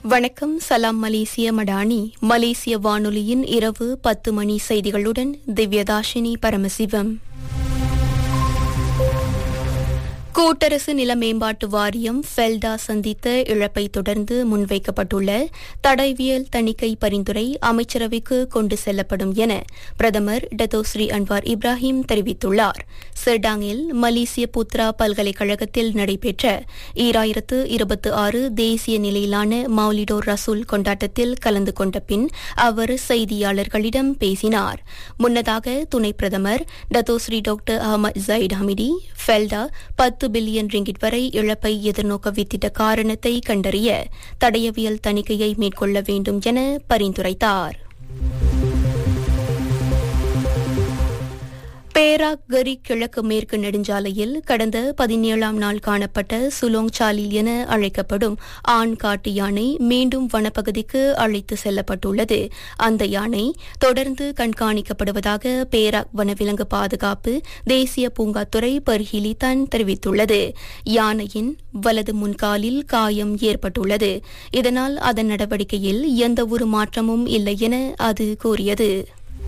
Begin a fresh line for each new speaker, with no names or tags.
வணக்கம். சலாம் மலேசிய மடானி. மலேசிய வானொலியின் இரவு 10 மணி செய்திகளுடன் திவ்யதாஷினி பரமசிவம். கூட்டரசு நில மேம்பாட்டு வாரியம் ஃபெல்டா சந்தித்த இழப்பை தொடர்ந்து முன்வைக்கப்பட்டுள்ள தடயவியல் தணிக்கை பரிந்துரை அமைச்சரவைக்கு கொண்டு செல்லப்படும் என பிரதமர் டத்தோஸ்ரீ அன்வார் இப்ராஹிம் தெரிவித்துள்ளார். செர்டாங்கில் மலேசிய புத்ரா பல்கலைக்கழகத்தில் நடைபெற்ற 2026 தேசிய நிலையிலான மௌலிடோர் ரசூல் கொண்டாட்டத்தில் கலந்து கொண்ட பின் அவர் செய்தியாளர்களிடம் பேசினார். முன்னதாக துணை பிரதமர் Datuk Seri doctor Ahmed ஜயிட் Hamidi FELDA 10 billion ringgit வரை இழப்பை எதிர்நோக்க வித்திட்ட காரணத்தை கண்டறிய தடயவியல் தணிக்கையை மேற்கொள்ள வேண்டும் என பரிந்துரைத்தார். பேராக் கரி கிழக்கு மேற்கு நெடுஞ்சாலையில் கடந்த 17ஆம் நாள் காணப்பட்ட சுலோங் சாலில் என அழைக்கப்படும் ஆண் காட்டு யானை மீண்டும் வனப்பகுதிக்கு அழைத்து செல்லப்பட்டுள்ளது. அந்த யானை தொடர்ந்து கண்காணிக்கப்படுவதாக பேராக் வனவிலங்கு பாதுகாப்பு தேசிய பூங்காத்துறை பர்ஹிலிதான் தெரிவித்துள்ளது. யானையின் வலது முன்காலில் காயம் ஏற்பட்டுள்ளது. இதனால் அதன் நடவடிக்கையில் எந்தவொரு மாற்றமும் இல்லை என அது கூறியது.